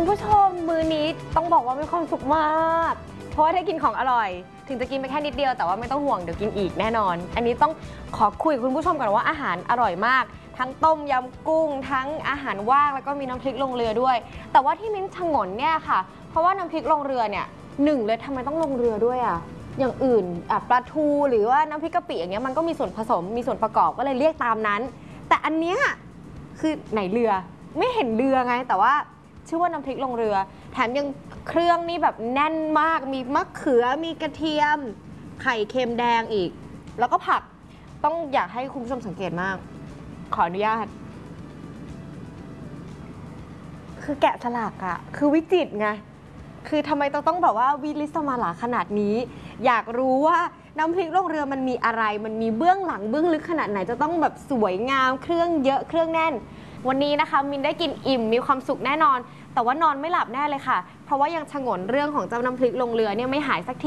ผู้ชมมื้อนี้ต้องบอกว่ามีความสุขมากเพราะว่าได้กินของอร่อยถึงจะกินไปแค่นิดเดียวแต่ว่าไม่ต้องห่วงเดี๋ยวกินอีกแน่นอนอันนี้ต้องขอคุยกับคุณผู้ชมก่อนว่าอาหารอร่อยมากทั้งต้มยำกุ้งทั้งอาหารว่างแล้วก็มีน้ำพริกลงเรือด้วยแต่ว่าที่มิ้นชงนเนี่ยค่ะเพราะว่าน้ำพริกลงเรือเนี่ยหนึ่งเลยทำไมต้องลงเรือด้วยอ่ะอย่างอื่นปลาทูหรือว่าน้ำพริกกะปิอย่างเงี้ยมันก็มีส่วนผสมมีส่วนประกอบก็เลยเรียกตามนั้นแต่อันเนี้ยคือไหนเรือไม่เห็นเรือไงแต่ว่าชื่อว่าน้ำพริกลงเรือแถมยังเครื่องนี่แบบแน่นมากมีมะเขือมีกระเทียมไข่เค็มแดงอีกแล้วก็ผักต้องอยากให้คุณผู้ชมสังเกตมากขออนุญาตคือแกะสลักอะคือวิจิตรไงคือทำไมต้องแบบว่าวิลิสมาลาขนาดนี้อยากรู้ว่าน้ำพริกลงเรือมันมีอะไรมันมีเบื้องหลังเบื้องลึกขนาดไหนจะต้องแบบสวยงามเครื่องเยอะเครื่องแน่นวันนี้นะคะมินได้กินอิ่มมีความสุขแน่นอนแต่ว่านอนไม่หลับแน่เลยค่ะเพราะว่ายังฉงนเรื่องของเจ้าน้ำพริกลงเรือเนี่ยไม่หายสักที